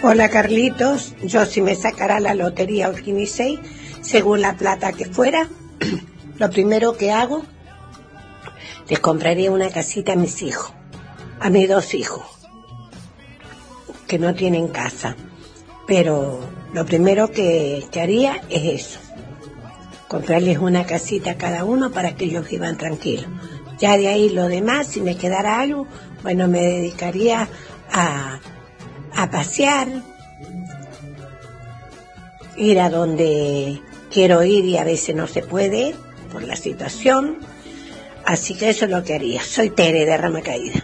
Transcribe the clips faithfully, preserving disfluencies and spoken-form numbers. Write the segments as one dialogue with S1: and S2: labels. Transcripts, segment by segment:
S1: Hola Carlitos, yo si me sacara la lotería Urquimisei, según la plata que fuera, lo primero que hago, les compraría una casita a mis hijos, a mis dos hijos, que no tienen casa. Pero lo primero que, que haría es eso, comprarles una casita a cada uno para que ellos vivan tranquilos. Ya de ahí lo demás, si me quedara algo, bueno, me dedicaría a, a pasear, ir a donde quiero ir y a veces no se puede por la situación. Así que eso es lo que haría. Soy Tere de Rama Caída.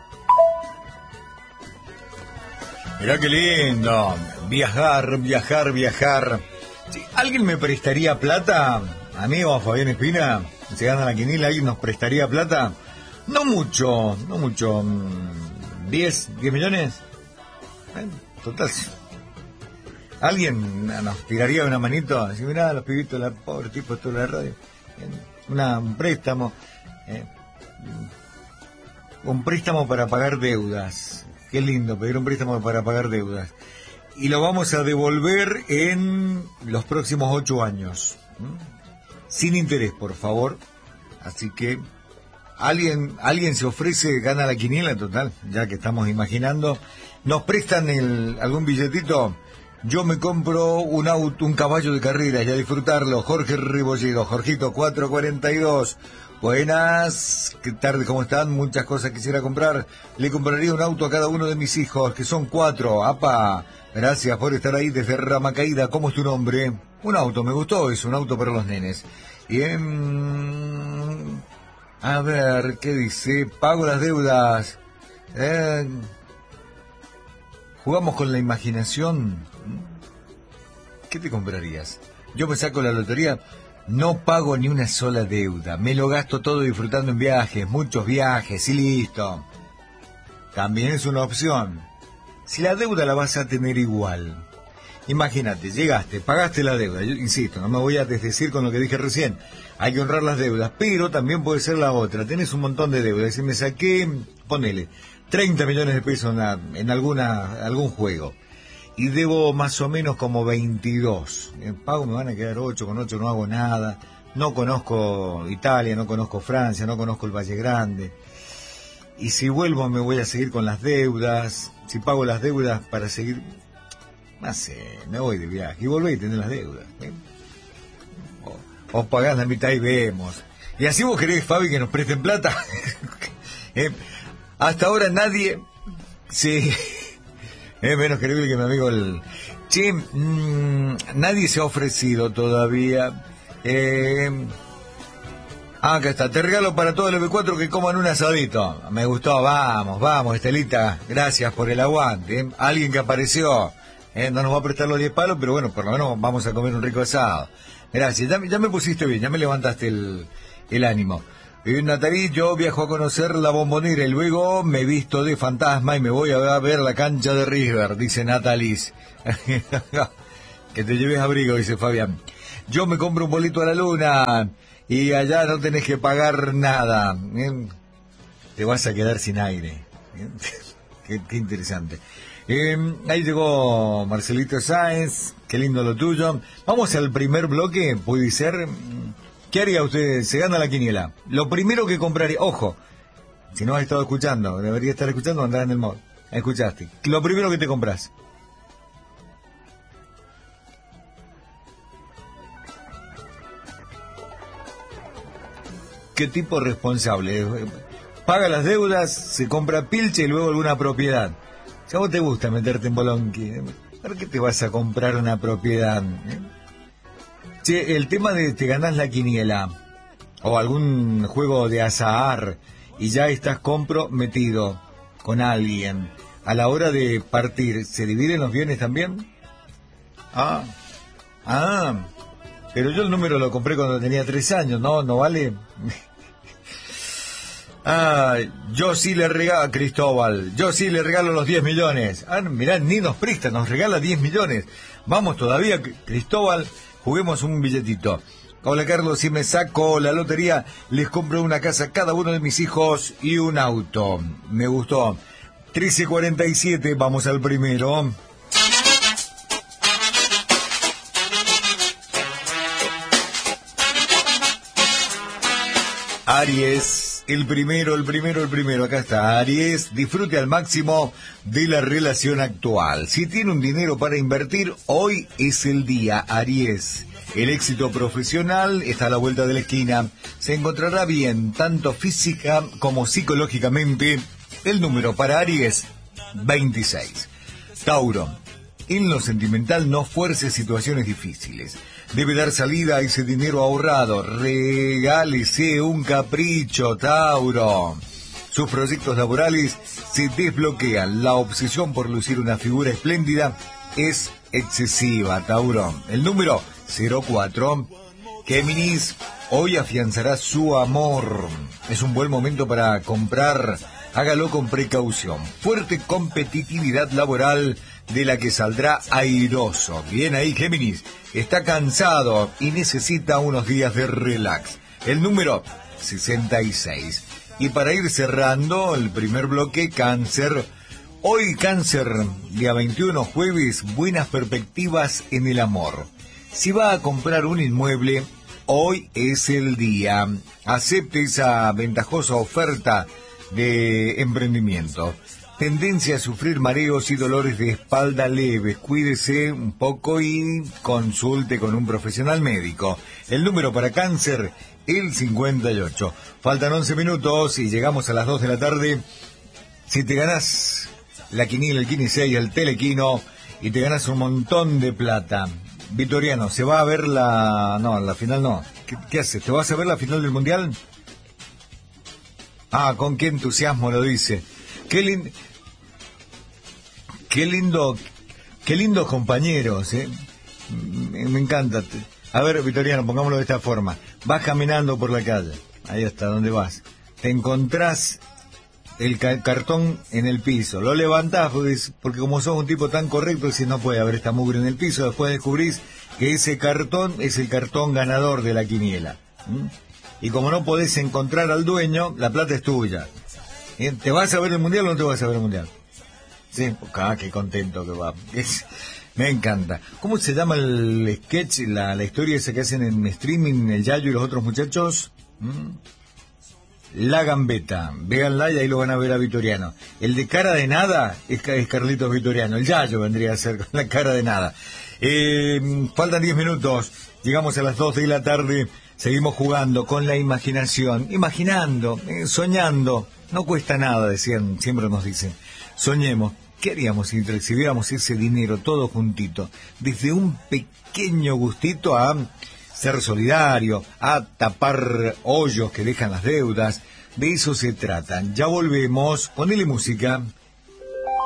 S2: Mirá qué lindo. Viajar, viajar, viajar. Si alguien me prestaría plata, amigo Fabián Espina, se gana la quiniela, ¿alguien nos prestaría plata? No mucho, no mucho. ¿diez, diez millones? Eh, total. ¿Alguien nos tiraría una manito? Así, mirá, los pibitos, la pobre tipo, esto de la radio. Una, un préstamo. Eh, un préstamo para pagar deudas. Qué lindo, pedir un préstamo para pagar deudas. Y lo vamos a devolver en los próximos ocho años. ¿Mm? Sin interés, por favor. Así que alguien alguien se ofrece, gana la quiniela total, ya que estamos imaginando. Nos prestan el, algún billetito. Yo me compro un auto, un caballo de carreras y a disfrutarlo. Jorge Ribolledo, Jorgito cuatro cuarenta y dos. Buenas, ¿qué tarde? ¿Cómo están? Muchas cosas quisiera comprar. Le compraría un auto a cada uno de mis hijos, que son cuatro. ¡Apa! Gracias por estar ahí desde Rama Caída. ¿Cómo es tu nombre? Un auto, me gustó, es un auto para los nenes. Bien. A ver, ¿qué dice? Pago las deudas. Eh, jugamos con la imaginación. ¿Qué te comprarías? Yo me saco la lotería. No pago ni una sola deuda, me lo gasto todo disfrutando en viajes, muchos viajes y listo. También es una opción. Si la deuda la vas a tener igual, imagínate, llegaste, pagaste la deuda, yo insisto, no me voy a desdecir con lo que dije recién, hay que honrar las deudas, pero también puede ser la otra, tenés un montón de deudas, si me saqué, ponele, treinta millones de pesos en, la, en alguna algún juego. Y debo más o menos como veintidós. En pago me van a quedar ocho, con ocho no hago nada. No conozco Italia, no conozco Francia, no conozco el Valle Grande. Y si vuelvo me voy a seguir con las deudas. Si pago las deudas para seguir... No sé, me voy de viaje. Y volví a tener las deudas. ¿eh? O, o pagás la mitad y vemos. Y así vos querés, Fabi, que nos presten plata. ¿eh? Hasta ahora nadie... se... Es menos creíble que mi amigo el... Che, mmm, nadie se ha ofrecido todavía. Eh... Ah, acá está. Te regalo para todo el eve cuatro que coman un asadito. Me gustó, vamos, vamos, Estelita. Gracias por el aguante. ¿eh? Alguien que apareció. ¿eh? No nos va a prestar los diez palos, pero bueno, por lo menos vamos a comer un rico asado. Gracias, ya, ya me pusiste bien, ya me levantaste el, el ánimo. Eh, Natalie, yo viajo a conocer la Bombonera y luego me visto de fantasma y me voy a ver la cancha de River, dice Natalis. Que te lleves abrigo, dice Fabián. Yo me compro un boleto a la luna y allá no tenés que pagar nada. ¿eh? Te vas a quedar sin aire. ¿eh? qué, qué interesante. Eh, ahí llegó Marcelito Sáenz, qué lindo lo tuyo. Vamos al primer bloque, puede ser... ¿Qué haría usted? Se gana la quiniela. Lo primero que compraría... Ojo, si no has estado escuchando, debería estar escuchando, andar en el mod. Escuchaste. Lo primero que te compras. ¿Qué tipo responsable? Paga las deudas, se compra pilche y luego alguna propiedad. Si a vos te gusta meterte en bolonqui, ¿por qué te vas a comprar una propiedad? ¿Eh? Che, el tema de te ganás la quiniela o algún juego de azahar y ya estás comprometido con alguien, a la hora de partir, ¿se dividen los bienes también? Ah, ah, pero yo el número lo compré cuando tenía tres años, ¿no? ¿No vale? Ah, yo sí le regalo a Cristóbal, yo sí le regalo los diez millones. Ah, mirá, ni nos presta, nos regala diez millones. Vamos todavía, Cristóbal. Juguemos un billetito. Hola Carlos, si me saco la lotería, les compro una casa a cada uno de mis hijos y un auto. Me gustó. trece cuarenta y siete, vamos al primero. Aries, el primero, el primero, el primero, acá está. Aries, disfrute al máximo de la relación actual. Si tiene un dinero para invertir, hoy es el día, Aries. El éxito profesional está a la vuelta de la esquina. Se encontrará bien, tanto física como psicológicamente. El número para Aries, veintiséis. Tauro, en lo sentimental no fuerce situaciones difíciles. Debe dar salida a ese dinero ahorrado. Regálese un capricho, Tauro. Sus proyectos laborales se desbloquean. La obsesión por lucir una figura espléndida es excesiva, Tauro. El número cero cuatro. Géminis, hoy afianzará su amor. Es un buen momento para comprar. Hágalo con precaución. Fuerte competitividad laboral de la que saldrá airoso. Bien ahí, Géminis. Está cansado y necesita unos días de relax. El número sesenta y seis. Y para ir cerrando el primer bloque, Cáncer. Hoy, Cáncer, día veintiuno, jueves, buenas perspectivas en el amor. Si va a comprar un inmueble, hoy es el día. Acepte esa ventajosa oferta de emprendimiento. Tendencia a sufrir mareos y dolores de espalda leves. Cuídese un poco y consulte con un profesional médico. El número para Cáncer, el cincuenta y ocho. Faltan once minutos y llegamos a las dos de la tarde. Si te ganás la quiniela, el Quini seis, el Telequino y te ganas un montón de plata. Vitoriano, ¿se va a ver la... no, la final no. ¿Qué, qué haces? ¿Te vas a ver la final del Mundial? Ah, con qué entusiasmo lo dice. Qué lindo, qué lindo, qué lindos compañeros, ¿eh? Me, me encanta. A ver, Vitoriano, pongámoslo de esta forma. Vas caminando por la calle, ahí está, ¿dónde vas? Te encontrás el ca- cartón en el piso, lo levantás, porque, porque como sos un tipo tan correcto, decís, no puede haber esta mugre en el piso, después descubrís que ese cartón es el cartón ganador de la quiniela. ¿Mm? Y como no podés encontrar al dueño, la plata es tuya. ¿Te vas a ver el Mundial o no te vas a ver el Mundial? Sí, ah, qué contento que va. Es, me encanta. ¿Cómo se llama el sketch, la, la historia esa que hacen en streaming, el Yayo y los otros muchachos? ¿Mm? La Gambeta. Véanla y ahí lo van a ver a Vitoriano. El de cara de nada es, es Carlitos Vitoriano. El Yayo vendría a ser con la cara de nada. Eh, faltan diez minutos. Llegamos a las dos de la tarde. Seguimos jugando con la imaginación. Imaginando, eh, soñando. No cuesta nada, decían, siempre nos dicen. Soñemos. ¿Qué haríamos si recibiéramos ese dinero todo juntito? Desde un pequeño gustito a ser solidario, a tapar hoyos que dejan las deudas. De eso se trata. Ya volvemos. Ponele música.